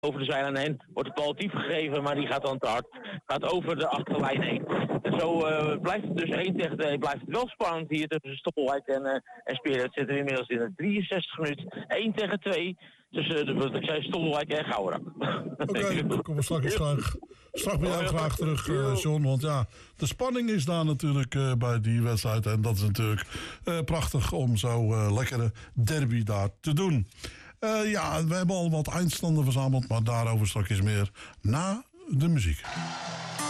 over de zijlijn heen. Wordt de bal diep gegeven, maar die gaat dan te hard. Gaat over de achterlijn heen. En zo blijft het dus 1 tegen 2. Blijft het wel spannend hier tussen Stoppelwijk en Speer. Het zit er inmiddels in de 63 minuten. 1 tegen 2. Tussen ik zei Stoppelwijk en Gouda. Oké, dan komen we straks bij jou graag terug, John. Want ja, de spanning is daar natuurlijk bij die wedstrijd. En dat is natuurlijk prachtig om zo lekkere derby daar te doen. Ja, we hebben al wat eindstanden verzameld. Maar daarover straks meer na de muziek.